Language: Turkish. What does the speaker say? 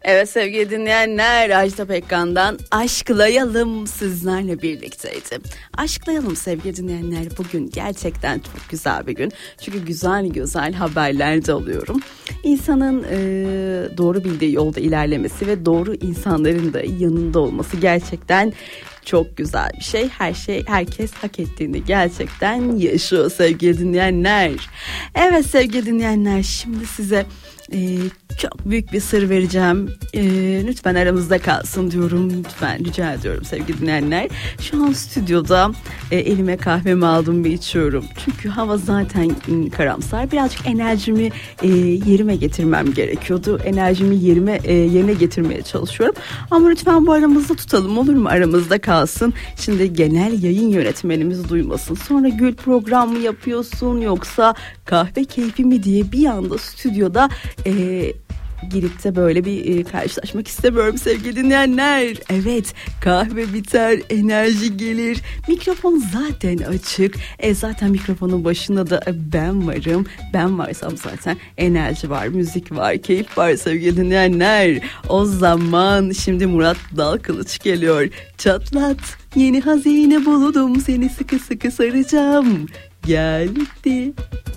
Evet sevgili dinleyenler, Ajda Pekkan'dan Aşklayalım sizlerle birlikteydi. Aşklayalım sevgili dinleyenler, bugün gerçekten çok güzel bir gün. Çünkü güzel haberler de alıyorum. İnsanın doğru bildiği yolda ilerlemesi ve doğru insanların da yanında olması gerçekten çok güzel bir şey. Herkes hak ettiğini gerçekten yaşıyor sevgili dinleyenler. Evet sevgili dinleyenler, şimdi size çok büyük bir sır vereceğim. Lütfen aramızda kalsın diyorum. Lütfen rica ediyorum sevgili dinleyenler. Şu an stüdyoda elime kahvemi aldım ve içiyorum. Çünkü hava zaten karamsar. Birazcık enerjimi yerime getirmem gerekiyordu. Enerjimi yerine getirmeye çalışıyorum. Ama lütfen bu aramızda tutalım, olur mu? Aramızda kalsın. Şimdi genel yayın yönetmenimiz duymasın. Sonra Gül program mı yapıyorsun yoksa kahve keyfi mi diye bir anda stüdyoda girip de böyle bir karşılaşmak istemiyorum sevgili dinleyenler. Evet, kahve biter, enerji gelir. Mikrofon zaten açık. Zaten mikrofonun başında da ben varım. Ben varsam zaten enerji var, müzik var, keyif var sevgili dinleyenler. O zaman şimdi Murat Dalkılıç geliyor. Çatlat, yeni hazine buldum, seni sıkı sıkı saracağım. Geldi.